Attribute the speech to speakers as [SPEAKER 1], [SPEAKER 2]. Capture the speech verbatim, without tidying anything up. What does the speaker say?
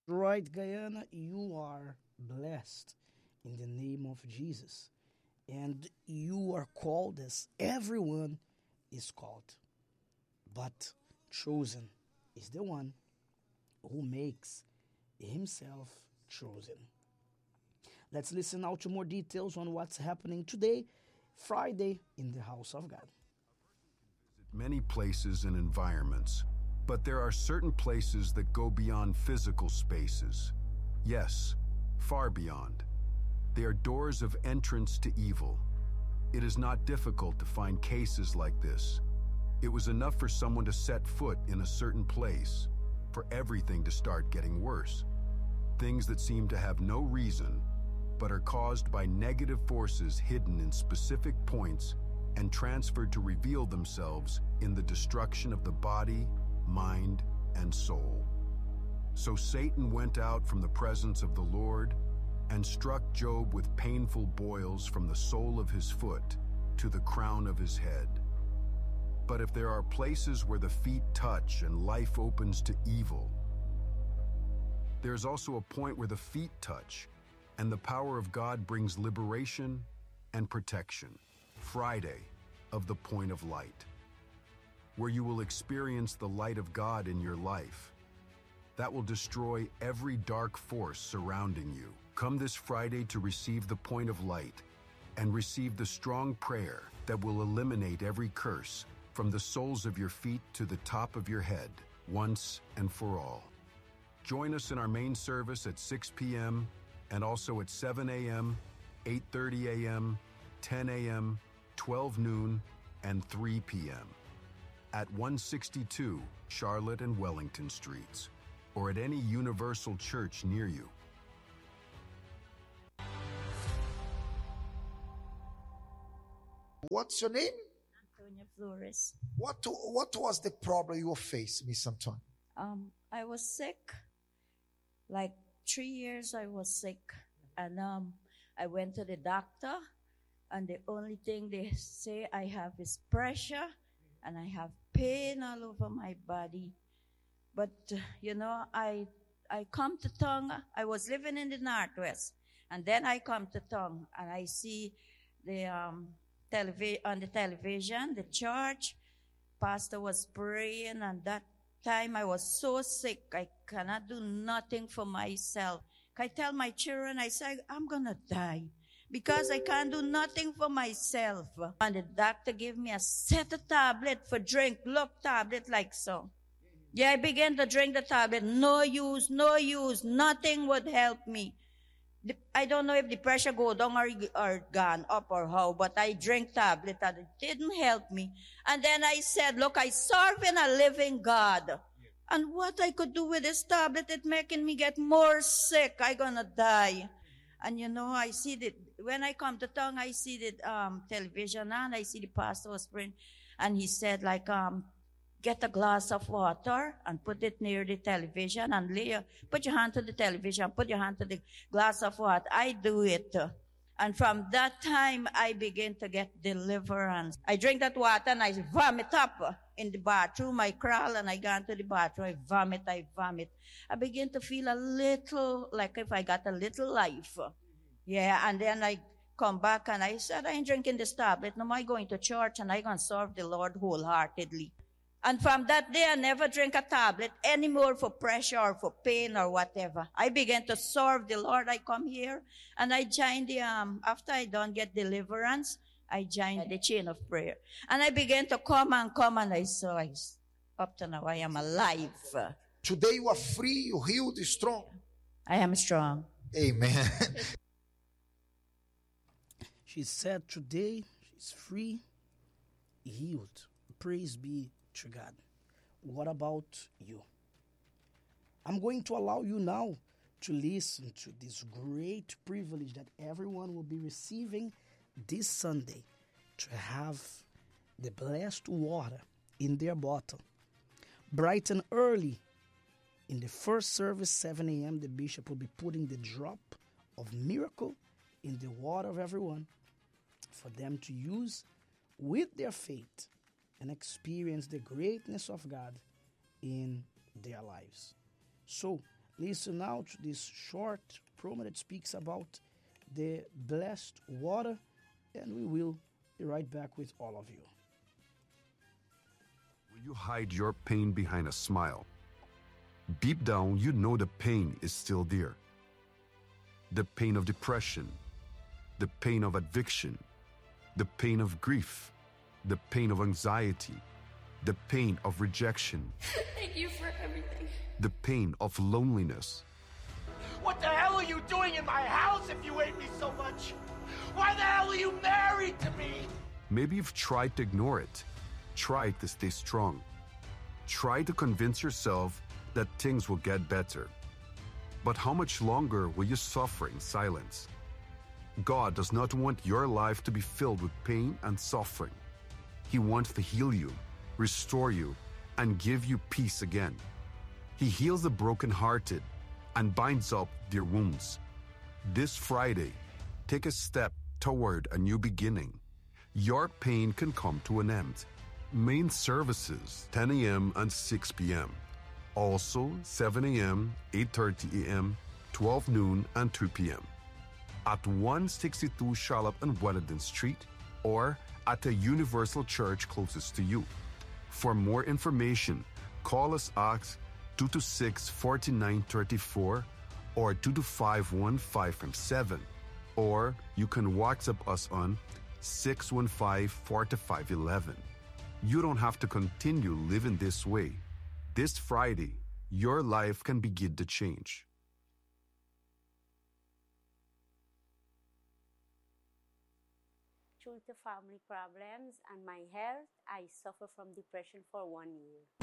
[SPEAKER 1] Right, Guyana, you are blessed in the name of Jesus. And you are called as everyone is called. But chosen is the one who makes himself chosen. Let's listen now to more details on what's happening today, Friday, in the house of God.
[SPEAKER 2] Many places and environments, but there are certain places that go beyond physical spaces. Yes, far beyond. They are doors of entrance to evil. It is not difficult to find cases like this. It was enough for someone to set foot in a certain place for everything to start getting worse. Things that seem to have no reason, but are caused by negative forces hidden in specific points and transferred to reveal themselves in the destruction of the body, mind, and soul. So Satan went out from the presence of the Lord and struck Job with painful boils from the sole of his foot to the crown of his head. But if there are places where the feet touch and life opens to evil, there's also a point where the feet touch and the power of God brings liberation and protection. Friday of the point of light, where you will experience the light of God in your life. That will destroy every dark force surrounding you. Come this Friday to receive the point of light and receive the strong prayer that will eliminate every curse from the soles of your feet to the top of your head, once and for all. Join us in our main service at six p.m. and also at seven a.m., eight thirty a.m., ten a.m., twelve noon, and three p.m. at one sixty-two Charlotte and Wellington Streets, or at any Universal Church near you.
[SPEAKER 3] What's your name?
[SPEAKER 4] Antonia Flores.
[SPEAKER 3] What what was the problem you faced, Miss Antonia?
[SPEAKER 4] Um, I was sick. Like three years I was sick. And um, I went to the doctor. And the only thing they say I have is pressure. And I have pain all over my body. But, uh, you know, I I come to Tongue. I was living in the Northwest. And then I come to Tongue. And I see the... um. Televi- on the television, the church, pastor was praying, and that time I was so sick, I cannot do nothing for myself. I tell my children, I say, I'm gonna die, because I can't do nothing for myself. And the doctor gave me a set of tablet for drink, look, tablet like so. Yeah, I began to drink the tablet, no use, no use, nothing would help me. I don't know if the pressure go down or, or gone up or how, but I drink tablet and it didn't help me. And then I said, look, I serve in a living God. And what I could do with this tablet, it making me get more sick. I gonna die. And you know, I see that when I come to town, I see the um, television and I see the pastor was praying. And he said like, um, get a glass of water and put it near the television and lay, put your hand to the television, put your hand to the glass of water. I do it. And from that time, I begin to get deliverance. I drink that water and I vomit up in the bathroom. I crawl and I go into the bathroom. I vomit, I vomit. I begin to feel a little, like if I got a little life. Yeah, and then I come back and I said, I ain't drinking this tablet. No more, I'm going to church and I'm going to serve the Lord wholeheartedly. And from that day, I never drink a tablet anymore for pressure or for pain or whatever. I began to serve the Lord. I come here and I joined the, um, after I don't get deliverance, I joined the chain of prayer. And I began to come and come and I saw, I, up to now, I am alive.
[SPEAKER 3] Today you are free, you healed, you're strong.
[SPEAKER 4] I am strong.
[SPEAKER 3] Amen.
[SPEAKER 1] She said today she's free, healed. Praise be to God. What about you? I'm going to allow you now to listen to this great privilege that everyone will be receiving this Sunday, to have the blessed water in their bottle. Bright and early in the first service, seven a.m., the bishop will be putting the drop of miracle in the water of everyone for them to use with their faith and experience the greatness of God in their lives. So listen now to this short promo that speaks about the blessed water, and we will be right back with all of you.
[SPEAKER 2] Will you hide your pain behind a smile? Deep down, you know the pain is still there. The pain of depression, the pain of addiction, the pain of grief, the pain of anxiety, the pain of rejection.
[SPEAKER 5] Thank you for everything.
[SPEAKER 2] The pain of loneliness.
[SPEAKER 6] What the hell are you doing in my house if you hate me so much? Why the hell are you married to me?
[SPEAKER 2] Maybe you've tried to ignore it, tried to stay strong, tried to convince yourself that things will get better. But how much longer will you suffer in silence? God does not want your life to be filled with pain and suffering. He wants to heal you, restore you, and give you peace again. He heals the brokenhearted and binds up their wounds. This Friday, take a step toward a new beginning. Your pain can come to an end. Main services, ten a.m. and six p.m. Also, seven a.m., eight thirty a.m., twelve noon, and two p.m. At one sixty-two Charlotte and Wellington Street, or at a Universal Church closest to you. For more information, call us at two two six, four nine three four or two two five one five seven, or you can WhatsApp us on six one five, four five one one. You don't have to continue living this way. This Friday, your life can begin to change.
[SPEAKER 7] Due to family problems and my health, I suffer from depression for one year.